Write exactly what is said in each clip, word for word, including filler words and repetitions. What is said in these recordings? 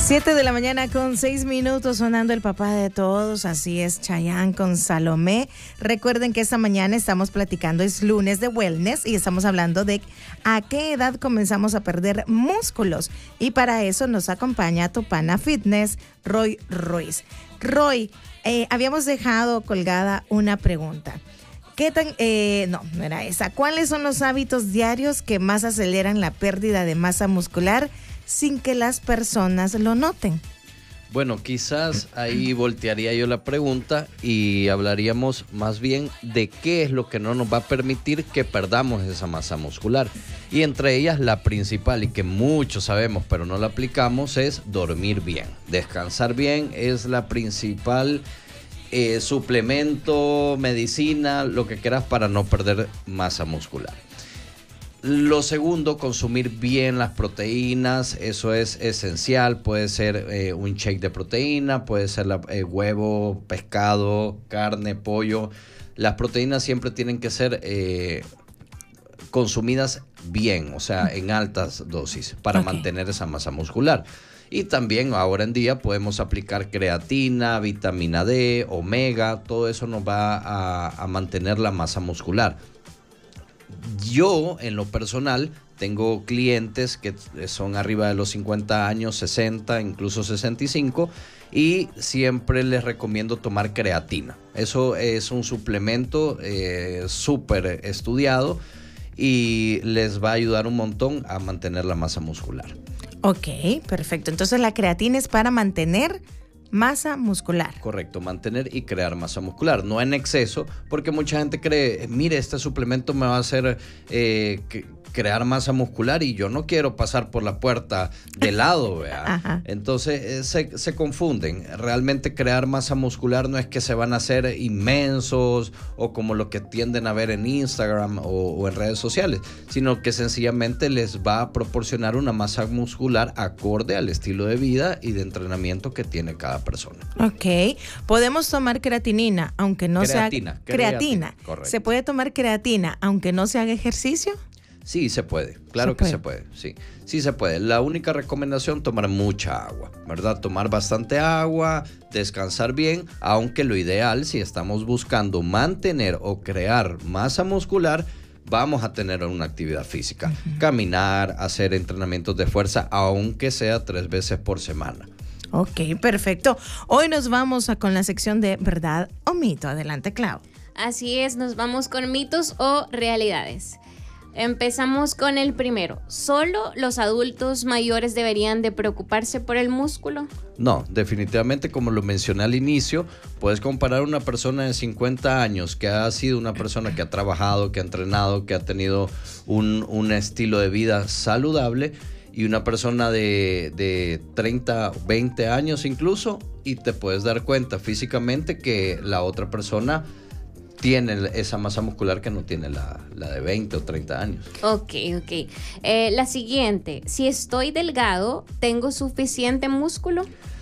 Siete de la mañana con seis minutos, sonando el papá de todos, así es, Chayanne con Salomé. Recuerden que esta mañana estamos platicando, es lunes de wellness y estamos hablando de a qué edad comenzamos a perder músculos. Y para eso nos acompaña tu pana fitness, Roy Ruiz. Roy, eh, habíamos dejado colgada una pregunta. ¿Qué tan, eh, no, no era esa. ¿Cuáles son los hábitos diarios que más aceleran la pérdida de masa muscular sin que las personas lo noten? Bueno, quizás ahí voltearía yo la pregunta y hablaríamos más bien de qué es lo que no nos va a permitir que perdamos esa masa muscular. Y entre ellas la principal y que muchos sabemos pero no la aplicamos es dormir bien. Descansar bien es la principal eh, suplemento, medicina, lo que quieras para no perder masa muscular. Lo segundo, consumir bien las proteínas, eso es esencial. Puede ser eh, un shake de proteína, puede ser la, eh, huevo, pescado, carne, pollo. Las proteínas siempre tienen que ser eh, consumidas bien, o sea, en altas dosis para okay. mantener esa masa muscular. Y también ahora en día podemos aplicar creatina, vitamina D, omega, todo eso nos va a, a mantener la masa muscular. Yo, en lo personal, tengo clientes que son arriba de los cincuenta años, sesenta, incluso sesenta y cinco, y siempre les recomiendo tomar creatina. Eso es un suplemento eh, súper estudiado y les va a ayudar un montón a mantener la masa muscular. Ok, perfecto. Entonces la creatina es para mantener masa muscular. Correcto, mantener y crear masa muscular, no en exceso, porque mucha gente cree, mire, este suplemento me va a hacer eh, que, crear masa muscular y yo no quiero pasar por la puerta de lado, ¿vea? Entonces eh, se, se confunden. Realmente crear masa muscular no es que se van a hacer inmensos o como lo que tienden a ver en Instagram o, o en redes sociales, sino que sencillamente les va a proporcionar una masa muscular acorde al estilo de vida y de entrenamiento que tiene cada persona. Ok, podemos tomar creatinina aunque no creatina, sea creatina, creatina. Correcto. ¿Se puede tomar creatina aunque no se haga ejercicio? Sí, se puede, claro ¿Se que puede? se puede, sí, sí se puede. La única recomendación, tomar mucha agua, ¿verdad? Tomar bastante agua, descansar bien, aunque lo ideal, si estamos buscando mantener o crear masa muscular, vamos a tener una actividad física, uh-huh. caminar, hacer entrenamientos de fuerza, aunque sea tres veces por semana. Ok, perfecto. Hoy nos vamos a con la sección de verdad o mito. Adelante, Clau. Así es, nos vamos con mitos o realidades. Empezamos con el primero. ¿Solo los adultos mayores deberían de preocuparse por el músculo? No, definitivamente, como lo mencioné al inicio, puedes comparar una persona de cincuenta años que ha sido una persona que ha trabajado, que ha entrenado, que ha tenido un, un estilo de vida saludable y una persona de, de treinta, veinte años incluso, y te puedes dar cuenta físicamente que la otra persona tiene esa masa muscular que no tiene la, la de veinte o treinta años. Ok, ok. Eh, la siguiente, si estoy delgado, ¿tengo suficiente músculo?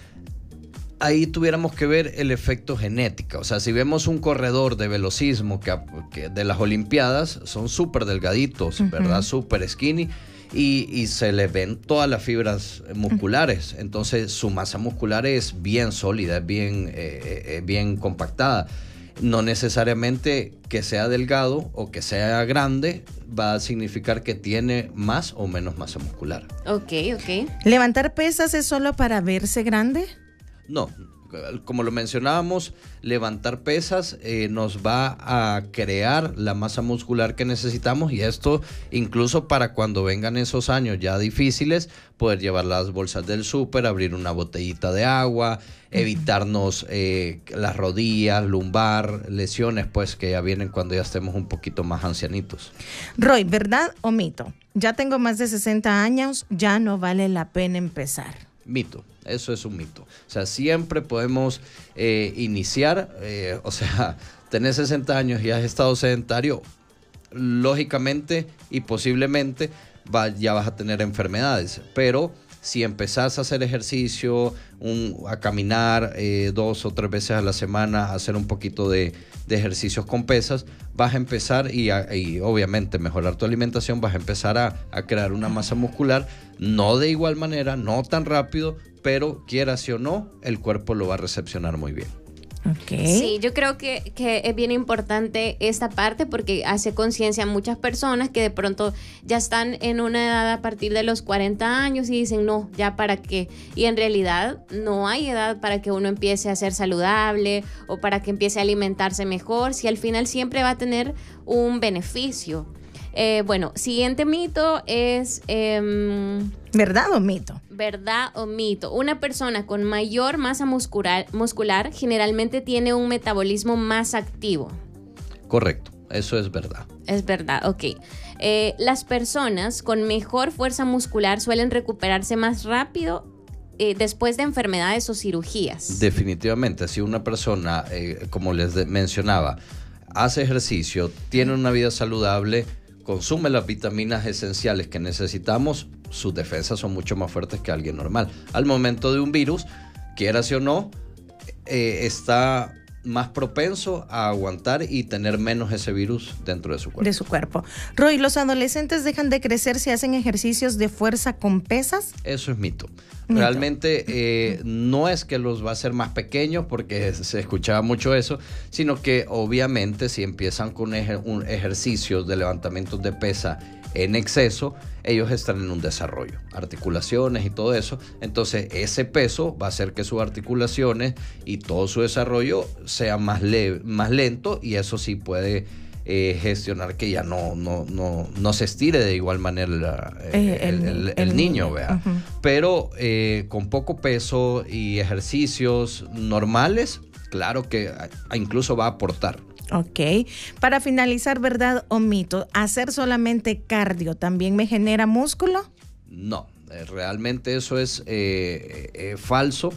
Ahí tuviéramos que ver el efecto genético. O sea, si vemos un corredor de velocismo que, que de las Olimpiadas, son súper delgaditos, uh-huh. ¿verdad? Súper skinny. Y, y se le ven todas las fibras musculares. Entonces, su masa muscular es bien sólida, es bien, eh, eh, bien compactada. No necesariamente que sea delgado o que sea grande va a significar que tiene más o menos masa muscular. Ok, ok. ¿Levantar pesas es solo para verse grande? No, como lo mencionábamos, levantar pesas eh, nos va a crear la masa muscular que necesitamos, y esto incluso para cuando vengan esos años ya difíciles, poder llevar las bolsas del súper, abrir una botellita de agua, evitarnos eh, las rodillas, lumbar, lesiones pues que ya vienen cuando ya estemos un poquito más ancianitos. Roy, ¿verdad o mito? Ya tengo más de sesenta años, ya no vale la pena empezar. Mito. Eso es un mito. O sea, siempre podemos eh, iniciar, eh, o sea, tenés sesenta años y has estado sedentario, lógicamente y posiblemente va, ya vas a tener enfermedades, pero si empezás a hacer ejercicio, un, a caminar eh, dos o tres veces a la semana, a hacer un poquito de, de ejercicios con pesas, vas a empezar y, a, y obviamente mejorar tu alimentación, vas a empezar a, a crear una masa muscular, no de igual manera, no tan rápido, pero quieras o no, el cuerpo lo va a recepcionar muy bien. Okay. Sí, yo creo que, que es bien importante esta parte porque hace conciencia a muchas personas que de pronto ya están en una edad a partir de los cuarenta años y dicen, no, ya para qué. Y en realidad no hay edad para que uno empiece a ser saludable o para que empiece a alimentarse mejor, si al final siempre va a tener un beneficio. Eh, bueno, siguiente mito es... Eh, ¿verdad o mito? ¿Verdad o mito? Una persona con mayor masa muscular, muscular generalmente tiene un metabolismo más activo. Correcto, eso es verdad. Es verdad, ok. Eh, las personas con mejor fuerza muscular suelen recuperarse más rápido eh, después de enfermedades o cirugías. Definitivamente, si una persona, eh, como les de- mencionaba, hace ejercicio, tiene una vida saludable, consume las vitaminas esenciales que necesitamos, sus defensas son mucho más fuertes que alguien normal. Al momento de un virus, quieras o no, eh, está más propenso a aguantar y tener menos ese virus dentro de su cuerpo. De su cuerpo. Roy, ¿los adolescentes dejan de crecer si hacen ejercicios de fuerza con pesas? Eso es mito. Mito. Realmente eh, no es que los va a hacer más pequeños, porque se escuchaba mucho eso, sino que obviamente si empiezan con ejer- un ejercicio de levantamiento de pesa en exceso, ellos están en un desarrollo, articulaciones y todo eso. Entonces ese peso va a hacer que sus articulaciones y todo su desarrollo sea más, le- más lento, y eso sí puede eh, gestionar que ya no, no, no, no se estire de igual manera la, eh, Eh, el, el- el- el el niño, niño. ¿vea? Ujú. Pero eh, con poco peso y ejercicios normales, claro que a- incluso va a aportar. Ok. Para finalizar, ¿verdad o mito? ¿Hacer solamente cardio también me genera músculo? No, eh, realmente eso es eh, eh, falso,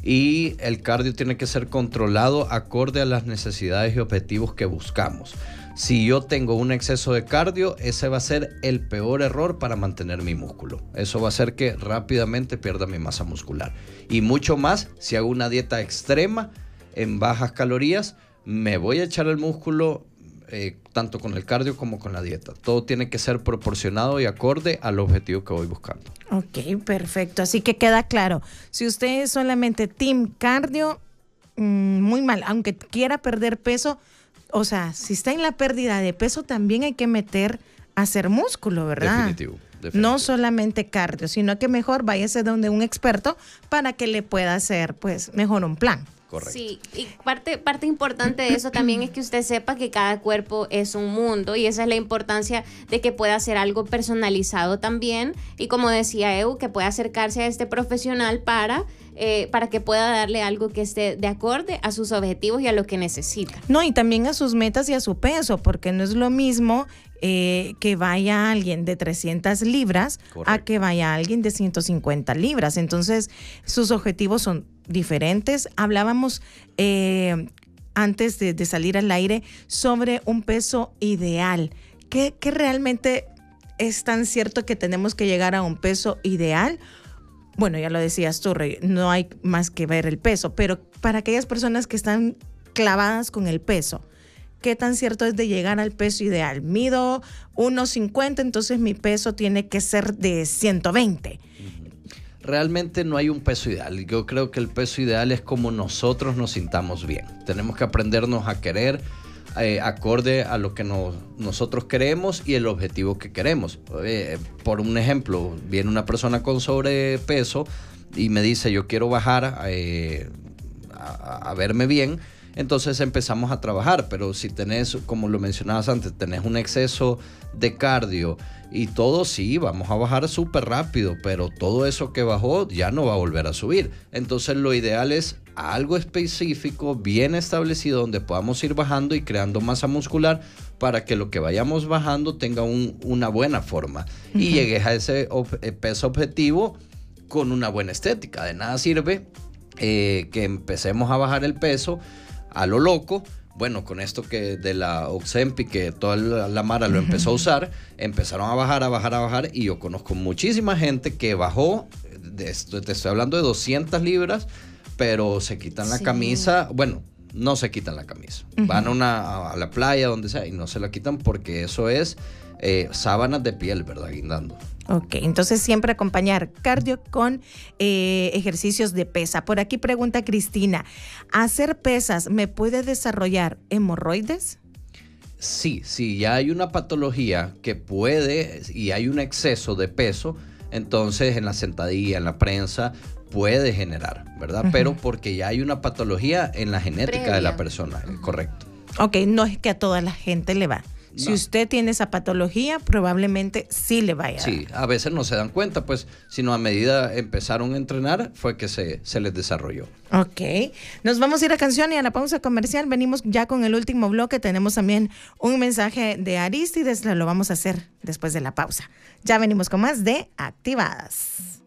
y el cardio tiene que ser controlado acorde a las necesidades y objetivos que buscamos. Si yo tengo un exceso de cardio, ese va a ser el peor error para mantener mi músculo. Eso va a hacer que rápidamente pierda mi masa muscular. Y mucho más si hago una dieta extrema en bajas calorías, me voy a echar el músculo eh, tanto con el cardio como con la dieta. Todo tiene que ser proporcionado y acorde al objetivo que voy buscando. Ok, perfecto. Así que queda claro. Si usted es solamente team cardio, mmm, muy mal. Aunque quiera perder peso, o sea, si está en la pérdida de peso, también hay que meter a hacer músculo, ¿verdad? Definitivo. Definitivo. No solamente cardio, sino que mejor váyase donde un experto para que le pueda hacer, pues, mejor un plan. Correcto. Sí, y parte, parte importante de eso también es que usted sepa que cada cuerpo es un mundo, y esa es la importancia de que pueda hacer algo personalizado también, y como decía Eu, que pueda acercarse a este profesional para, eh, para que pueda darle algo que esté de acorde a sus objetivos y a lo que necesita. No, y también a sus metas y a su peso, porque no es lo mismo eh, que vaya alguien de trescientas libras Correcto. a que vaya alguien de ciento cincuenta libras. Entonces, sus objetivos son diferentes. Hablábamos eh, antes de, de salir al aire sobre un peso ideal. ¿Qué, qué realmente es tan cierto que tenemos que llegar a un peso ideal? Bueno, ya lo decías tú, Rey, no hay más que ver el peso, pero para aquellas personas que están clavadas con el peso, ¿qué tan cierto es de llegar al peso ideal? Mido uno cincuenta, entonces mi peso tiene que ser de ciento veinte. Realmente no hay un peso ideal. Yo creo que el peso ideal es como nosotros nos sintamos bien. Tenemos que aprendernos a querer eh, acorde a lo que nos, nosotros queremos y el objetivo que queremos. Eh, por un ejemplo, viene una persona con sobrepeso y me dice, yo quiero bajar eh, a, a verme bien. Entonces empezamos a trabajar, pero si tenés, como lo mencionabas antes, tenés un exceso de cardio y todo, sí, vamos a bajar súper rápido, pero todo eso que bajó ya no va a volver a subir. Entonces lo ideal es algo específico, bien establecido, donde podamos ir bajando y creando masa muscular para que lo que vayamos bajando tenga un, una buena forma. Uh-huh. Y llegues a ese ob- peso objetivo con una buena estética. De nada sirve eh, que empecemos a bajar el peso a lo loco. Bueno, con esto que de la Ozempic, que toda la, la mara lo empezó a usar, empezaron a bajar, a bajar, a bajar, y yo conozco muchísima gente que bajó de esto, te estoy hablando de doscientas libras, pero se quitan la Sí. camisa, bueno, no se quitan la camisa. Uh-huh. Van a, una, a la playa, donde sea, y no se la quitan porque eso es eh, sábanas de piel, ¿verdad? Guindando. Ok, entonces siempre acompañar cardio con eh, ejercicios de pesa. Por aquí pregunta Cristina, ¿hacer pesas me puede desarrollar hemorroides? Sí, sí, ya hay una patología que puede, y hay un exceso de peso, entonces en la sentadilla, en la prensa, puede generar, ¿verdad? Uh-huh. Pero porque ya hay una patología en la genética Previa. de la persona, uh-huh. correcto. Ok, no es que a toda la gente le va. No. Si usted tiene esa patología, probablemente sí le vaya. Sí, a veces no se dan cuenta, pues, sino a medida empezaron a entrenar, fue que se, se les desarrolló. Ok, nos vamos a ir a canción y a la pausa comercial. Venimos ya con el último bloque. Tenemos también un mensaje de Arístides, lo vamos a hacer después de la pausa. Ya venimos con más de Activadas.